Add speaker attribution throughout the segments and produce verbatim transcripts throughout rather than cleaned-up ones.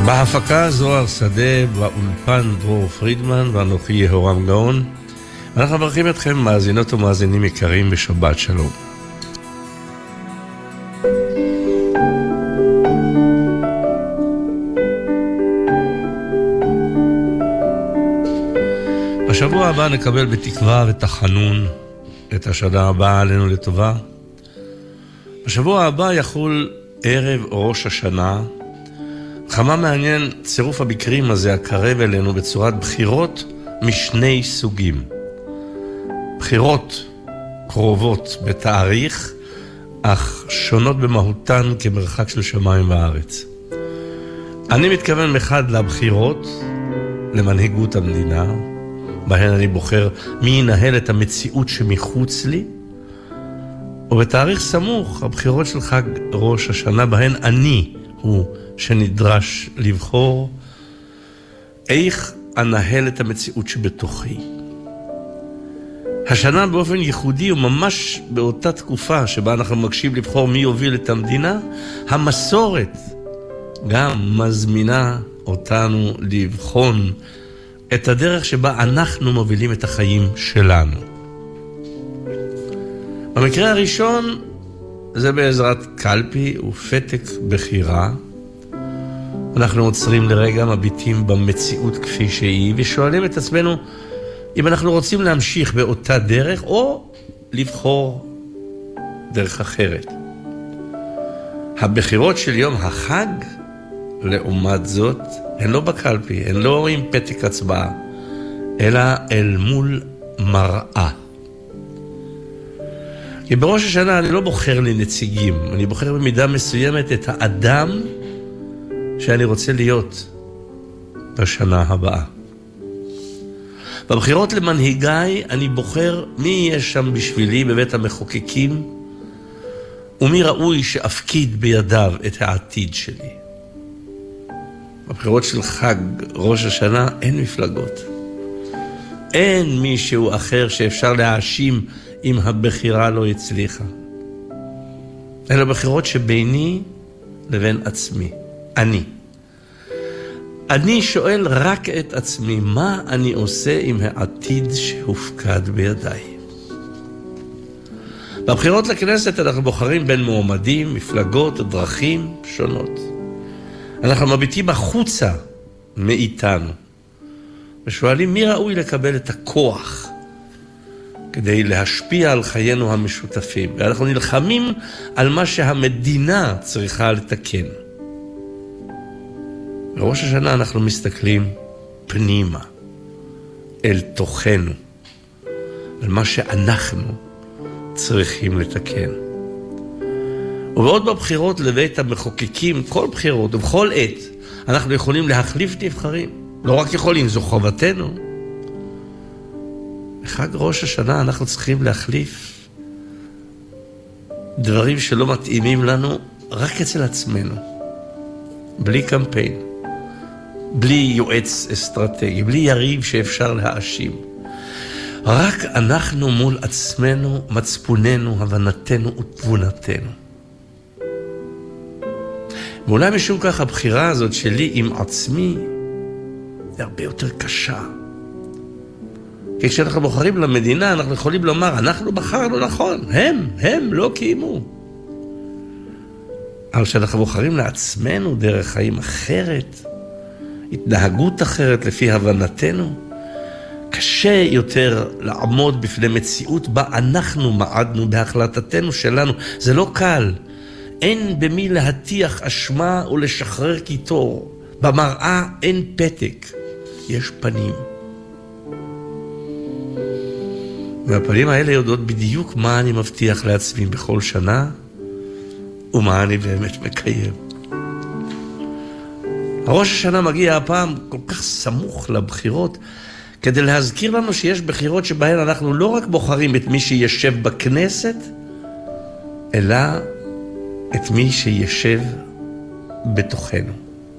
Speaker 1: בהפקה זוהר שדה, באולפן דרור פרידמן ואנוכי יהורם גאון. אנחנו מברכים אתכם מאזינות ומאזינים יקרים בשבת שלום. בשבוע הבא נקבל בתקווה ותחנון את השנה הבאה עלינו לטובה. בשבוע הבא יחול ערב ראש השנה. כמה מעניין צירוף הבקרים הזה הקרב אלינו בצורת בחירות משני סוגים. בחירות קרובות בתאריך, אך שונות במהותן כמרחק של שמיים וארץ. אני מתכוון מחד לבחירות למנהיגות המדינה, בהן אני בוחר מי ינהל את המציאות שמחוץ לי, ובתאריך סמוך הבחירות של חג ראש השנה, בהן אני הוא שנדרש לבחור איך אנהל את המציאות שבתוכי. השנה באופן ייחודי וממש באותה תקופה שבה אנחנו מקשיב לבחור מי יוביל את המדינה, המסורת גם מזמינה אותנו לבחון את הדרך שבה אנחנו מובילים את החיים שלנו. במקרה הראשון זה בעזרת קלפי ופתק בחירה. אנחנו עוצרים לרגע, מביטים במציאות כפי שהיא ושואלים את עצמנו אם אנחנו רוצים להמשיך באותה דרך או לבחור דרך אחרת. הבחירות של יום החג לעומת זאת הן לא בקלפי, הן לא עם פתק הצבעה, אלא אל מול מראה. כי בראש השנה אני לא בוחר לי נציגים, אני בוחר במידה מסוימת את האדם שאני רוצה להיות בשנה הבאה. בבחירות למנהיגיי אני בוחר מי יהיה שם בשבילי בבית המחוקקים, ומי ראוי שאפקיד בידיו את העתיד שלי. בבחירות של חג ראש השנה אין מפלגות. אין מישהו אחר שאפשר להאשים אם הבחירה לא הצליחה. אלא בחירות שביני לבין עצמי. אני. אני שואל רק את עצמי, מה אני עושה עם העתיד שהופקד בידיי? בבחירות לכנסת אנחנו בוחרים בין מועמדים, מפלגות, דרכים שונות. אנחנו מביטים החוצה מאיתנו, ושואלים מי ראוי לקבל את הכוח כדי להשפיע על חיינו המשותפים. ואנחנו נלחמים על מה שהמדינה צריכה לתקן. בראש השנה אנחנו מסתכלים פנימה, אל תוכנו, על מה שאנחנו צריכים לתקן. ובעוד בבחירות לבית המחוקקים, כל בחירות ובכל עת, אנחנו יכולים להחליף נבחרים. לא רק יכולים, זו חובתנו. בחג ראש השנה אנחנו צריכים להחליף דברים שלא מתאימים לנו רק אצל עצמנו. בלי קמפיין, בלי יועץ אסטרטגי, בלי יריב שאפשר להאשים. רק אנחנו מול עצמנו, מצפוננו, הבנתנו ותבונתנו. ואולי משום כך הבחירה הזאת שלי עם עצמי היא הרבה יותר קשה. כי כשאנחנו בוחרים למדינה, אנחנו יכולים לומר, אנחנו בחרנו נכון, הם, הם לא קיימו. אבל כשאנחנו בוחרים לעצמנו דרך חיים אחרת, התנהגות אחרת לפי הבנתנו, קשה יותר לעמוד בפני מציאות בה אנחנו מעדנו בהחלטתנו שלנו. זה לא קל. אין במי להטיח אשמה או לשחרר קיטור. במראה אין פתק, יש פנים. והפנים האלה יודעות בדיוק מה אני מבטיח לעצמי בכל שנה, ומה אני באמת מקיים. הראש השנה מגיע הפעם כל כך סמוך לבחירות, כדי להזכיר לנו שיש בחירות שבהן אנחנו לא רק בוחרים את מי שישב בכנסת, אלא את מי שישב בתוכנו.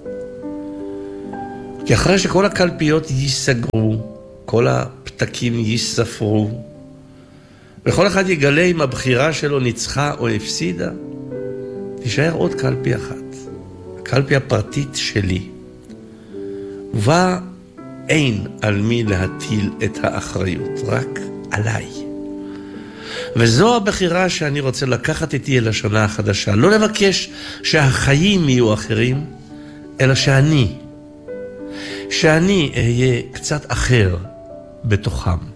Speaker 1: כי אחרי שכל הקלפיות ייסגרו, כל הפתקים ייספרו, וכל אחד יגלה אם הבחירה שלו ניצחה או הפסידה, תישאר עוד קלפי אחת. הקלפי הפרטית שלי, ובה אין על מי להטיל את האחריות, רק עליי. וזו הבחירה שאני רוצה לקחת איתי אל השנה החדשה. לא לבקש שהחיים יהיו אחרים, אלא שאני, שאני אהיה קצת אחר בתוכם.